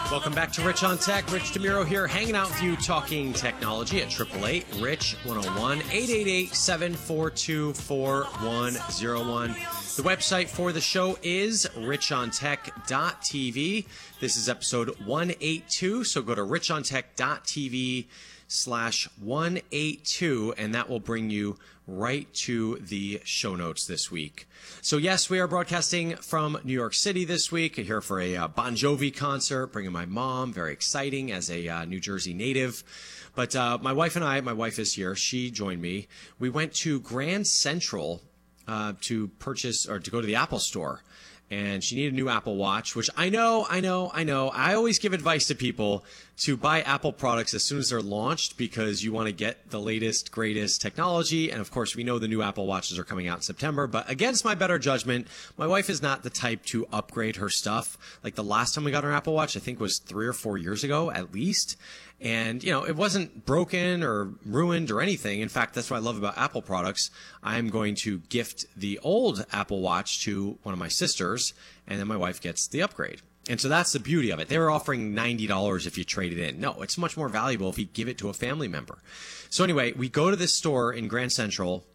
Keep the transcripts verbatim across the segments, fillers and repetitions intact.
Welcome back to Rich on Tech. Rich DeMuro here, hanging out with you, talking technology at eight eight eight, RICH one oh one, eight eight eight, seven four two, four one oh one. The website for the show is rich on tech dot t v. This is episode one eighty-two, so go to rich on tech dot t v slash one eighty-two, and that will bring you right to the show notes this week. So yes, we are broadcasting from New York City this week. Here for a uh, Bon Jovi concert, bringing my mom. Very exciting as a uh, New Jersey native. But uh, my wife and I, my wife is here. She joined me. We went to Grand Central uh, to purchase or to go to the Apple Store. And she needed a new Apple Watch, which I know, I know, I know. I always give advice to people to buy Apple products as soon as they're launched because you want to get the latest, greatest technology. And of course, we know the new Apple Watches are coming out in September. But against my better judgment, my wife is not the type to upgrade her stuff. Like the last time we got our Apple Watch, I think was three or four years ago at least. And, you know, it wasn't broken or ruined or anything. In fact, that's what I love about Apple products. I'm going to gift the old Apple Watch to one of my sisters, and then my wife gets the upgrade. And so that's the beauty of it. They were offering ninety dollars if you trade it in. No, it's much more valuable if you give it to a family member. So anyway, we go to this store in Grand Central.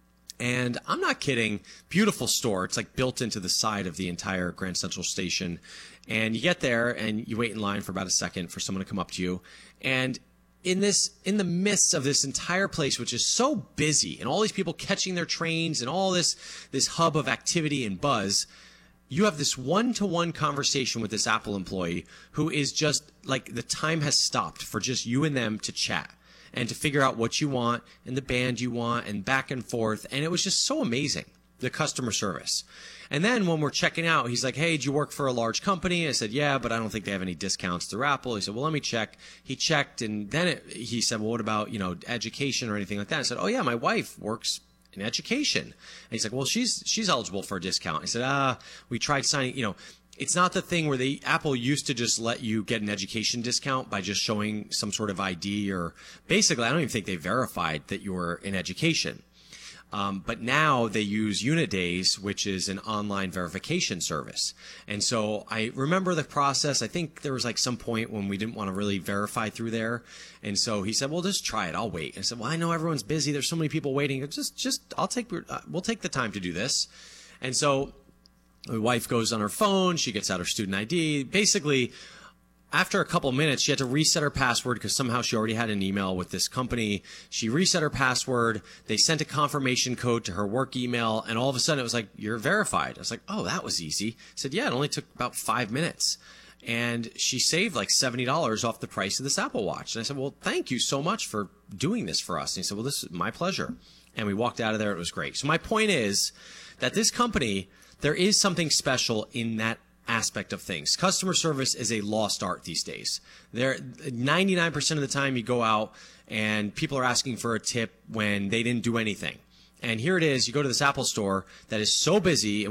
And I'm not kidding, beautiful store. It's like built into the side of the entire Grand Central Station. And you get there and you wait in line for about a second for someone to come up to you. And in this, in the midst of this entire place, which is so busy and all these people catching their trains and all this, this hub of activity and buzz, you have this one-to-one conversation with this Apple employee who is just like the time has stopped for just you and them to chat and to figure out what you want and the band you want and back and forth. And it was just so amazing, the customer service. And then when we're checking out, he's like, hey, do you work for a large company? I said, yeah, but I don't think they have any discounts through Apple. He said, well, let me check. He checked, and then it, he said, well, what about, you know, education or anything like that? I said, oh, yeah, my wife works in education. And he's like, well, she's she's eligible for a discount. I said, ah, we tried signing, you know, it's not the thing where they Apple used to just let you get an education discount by just showing some sort of I D, or basically, I don't even think they verified that you were in education. Um, but now they use Unidays, which is an online verification service. And so I remember the process. I think there was like some point when we didn't want to really verify through there. And so he said, well, just try it. I'll wait. And I said, well, I know everyone's busy. There's so many people waiting. Just, just, I'll take, uh, we'll take the time to do this. And so my wife goes on her phone. She gets out her student I D. Basically, after a couple minutes, she had to reset her password because somehow she already had an email with this company. She reset her password. They sent a confirmation code to her work email, and all of a sudden it was like, you're verified. I was like, oh, that was easy. I said, yeah, it only took about five minutes. And she saved like seventy dollars off the price of this Apple Watch. And I said, well, thank you so much for doing this for us. And he said, well, this is my pleasure. And we walked out of there. It was great. So my point is that this company, there is something special in that aspect of things. Customer service is a lost art these days. There, ninety-nine percent of the time you go out and people are asking for a tip when they didn't do anything. And here it is, you go to this Apple store that is so busy.